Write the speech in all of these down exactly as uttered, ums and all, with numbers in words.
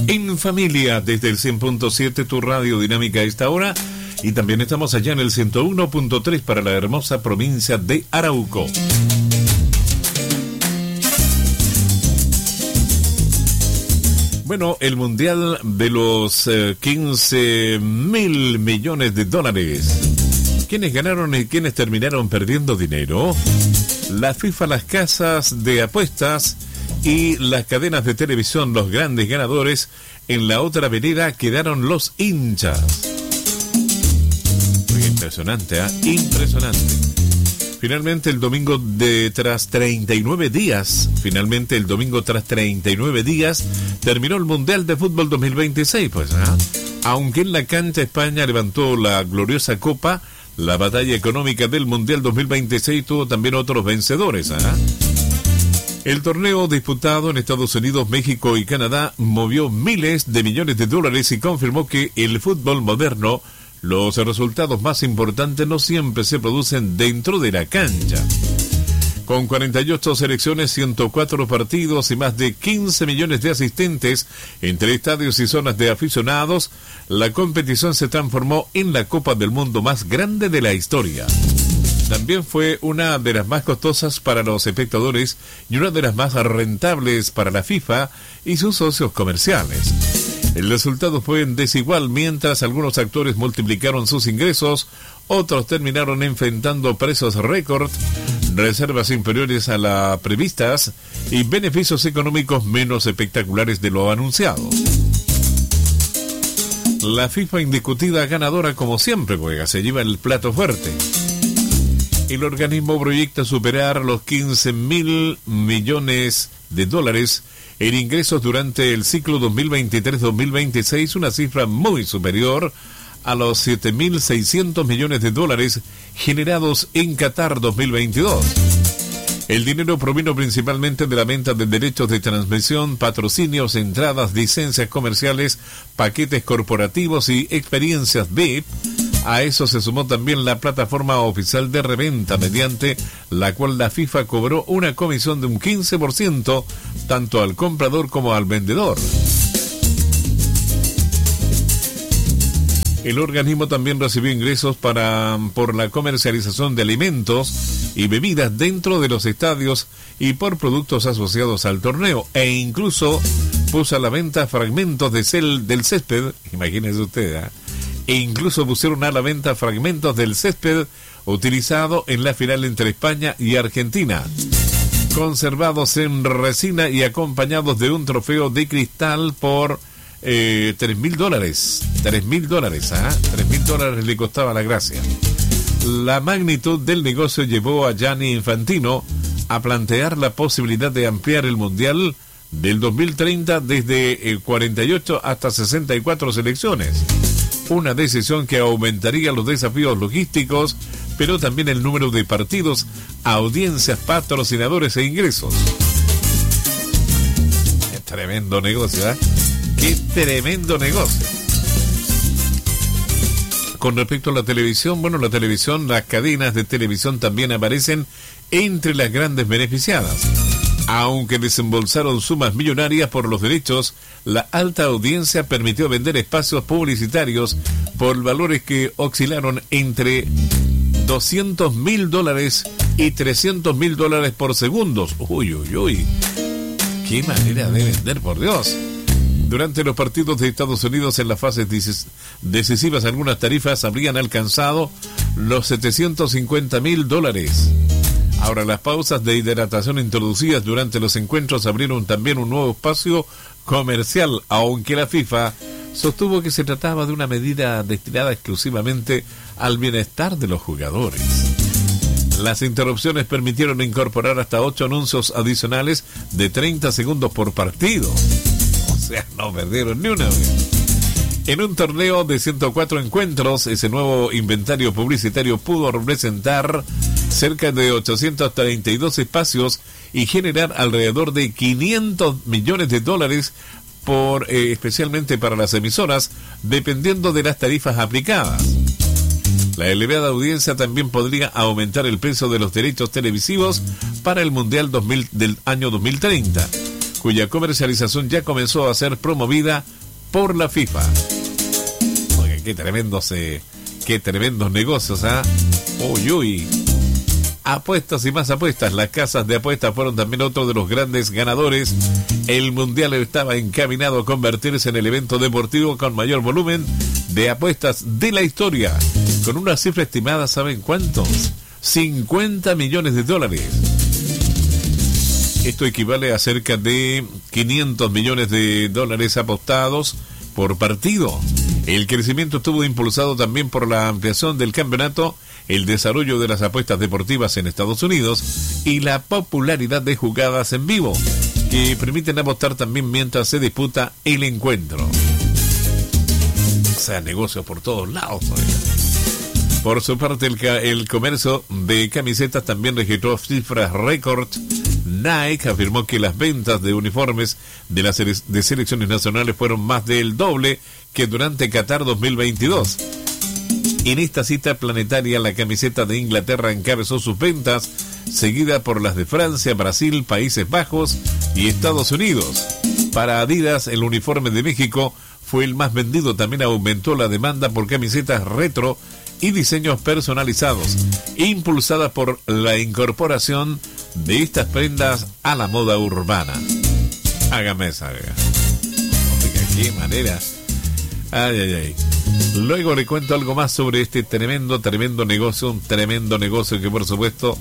En familia, desde el cien punto siete, tu radio dinámica a esta hora. Y también estamos allá en el ciento uno punto tres para la hermosa provincia de Arauco. Bueno, el mundial de los eh, quince mil millones de dólares. ¿Quiénes ganaron y quiénes terminaron perdiendo dinero? La FIFA, las casas de apuestas y las cadenas de televisión, los grandes ganadores. En la otra vereda quedaron los hinchas. Muy impresionante, ¿eh? Impresionante. Finalmente el domingo de tras treinta y nueve días, finalmente el domingo tras treinta y nueve días, terminó el Mundial de Fútbol dos mil veintiséis, pues, ¿eh? Aunque en la cancha España levantó la gloriosa copa, la batalla económica del Mundial dos mil veintiséis tuvo también otros vencedores, ¿eh? El torneo disputado en Estados Unidos, México y Canadá movió miles de millones de dólares y confirmó que el fútbol moderno, los resultados más importantes no siempre se producen dentro de la cancha. Con cuarenta y ocho selecciones, ciento cuatro partidos y más de quince millones de asistentes entre estadios y zonas de aficionados, la competición se transformó en la Copa del Mundo más grande de la historia. También fue una de las más costosas para los espectadores y una de las más rentables para la FIFA y sus socios comerciales. El resultado fue desigual. Mientras algunos actores multiplicaron sus ingresos, otros terminaron enfrentando precios récord, reservas inferiores a las previstas y beneficios económicos menos espectaculares de lo anunciado. La FIFA, indiscutida ganadora como siempre, juega, se lleva el plato fuerte. El organismo proyecta superar los quince mil millones de dólares en ingresos durante el ciclo dos mil veintitrés dos mil veintiséis, una cifra muy superior a los siete mil seiscientos millones de dólares generados en Qatar dos mil veintidós. El dinero provino principalmente de la venta de derechos de transmisión, patrocinios, entradas, licencias comerciales, paquetes corporativos y experiencias V I P. A eso se sumó también la plataforma oficial de reventa, mediante la cual la FIFA cobró una comisión de un quince por ciento tanto al comprador como al vendedor. El organismo también recibió ingresos para, por la comercialización de alimentos y bebidas dentro de los estadios y por productos asociados al torneo, e incluso puso a la venta fragmentos de cel, del césped, imagínese usted, ¿eh? E incluso pusieron a la venta fragmentos del césped utilizado en la final entre España y Argentina, conservados en resina y acompañados de un trofeo de cristal por eh, tres mil dólares. Tres mil dólares, ¿ah? ¿eh? Tres mil dólares le costaba la gracia. La magnitud del negocio llevó a Gianni Infantino a plantear la posibilidad de ampliar el Mundial del dos mil treinta desde eh, cuarenta y ocho hasta sesenta y cuatro selecciones. Una decisión que aumentaría los desafíos logísticos, pero también el número de partidos, audiencias, patrocinadores e ingresos. Qué tremendo negocio, ¿eh? Qué tremendo negocio. Con respecto a la televisión, bueno, la televisión, las cadenas de televisión también aparecen entre las grandes beneficiadas. Aunque desembolsaron sumas millonarias por los derechos, la alta audiencia permitió vender espacios publicitarios por valores que oscilaron entre doscientos mil dólares y trescientos mil dólares por segundos. Uy, uy, uy. ¡Qué manera de vender, por Dios! Durante los partidos de Estados Unidos en las fases decisivas, algunas tarifas habrían alcanzado los setecientos cincuenta mil dólares. Ahora, las pausas de hidratación introducidas durante los encuentros abrieron también un nuevo espacio comercial, aunque la FIFA sostuvo que se trataba de una medida destinada exclusivamente al bienestar de los jugadores. Las interrupciones permitieron incorporar hasta ocho anuncios adicionales de treinta segundos por partido. O sea, no perdieron ni una vez. En un torneo de ciento cuatro encuentros, ese nuevo inventario publicitario pudo representar cerca de ochocientos treinta y dos espacios y generar alrededor de quinientos millones de dólares por eh, especialmente para las emisoras, dependiendo de las tarifas aplicadas. La elevada audiencia también podría aumentar el precio de los derechos televisivos para el Mundial dos mil del año dos mil treinta, cuya comercialización ya comenzó a ser promovida por la FIFA. Oye, qué tremendos, eh, qué tremendos negocios, ¿ah? ¿eh? Uy, uy. Apuestas y más apuestas. Las casas de apuestas fueron también otro de los grandes ganadores. El Mundial estaba encaminado a convertirse en el evento deportivo con mayor volumen de apuestas de la historia, con una cifra estimada, ¿saben cuántos? cincuenta millones de dólares. Esto equivale a cerca de quinientos millones de dólares apostados por partido. El crecimiento estuvo impulsado también por la ampliación del campeonato, el desarrollo de las apuestas deportivas en Estados Unidos y la popularidad de jugadas en vivo, que permiten apostar también mientras se disputa el encuentro. O sea, negocios por todos lados. Oiga. Por su parte, el, el comercio de camisetas también registró cifras récord. Nike afirmó que las ventas de uniformes de las de selecciones nacionales fueron más del doble que durante Qatar dos mil veintidós. En esta cita planetaria, la camiseta de Inglaterra encabezó sus ventas, seguida por las de Francia, Brasil, Países Bajos y Estados Unidos. Para Adidas, el uniforme de México fue el más vendido. También aumentó la demanda por camisetas retro y diseños personalizados, impulsadas por la incorporación de estas prendas a la moda urbana. Hágame esa, oiga. Oiga, qué manera. Ay, ay, ay. Luego le cuento algo más sobre este tremendo, tremendo negocio, un tremendo negocio que por supuesto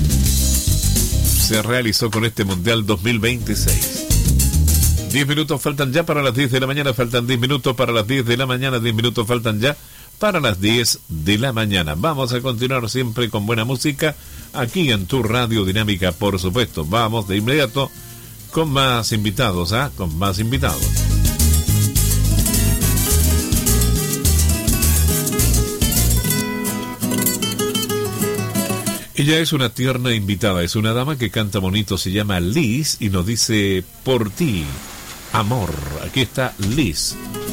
se realizó con este Mundial dos mil veintiséis. diez minutos faltan ya para las diez de la mañana, faltan diez minutos para las diez de la mañana, diez minutos faltan ya para las diez de la mañana. Vamos a continuar siempre con buena música aquí en tu Radio Dinámica, por supuesto. Vamos de inmediato con más invitados, ¿ah? ¿eh? Con más invitados. Ella es una tierna invitada, es una dama que canta bonito, se llama Liz y nos dice: por ti, amor. Aquí está Liz.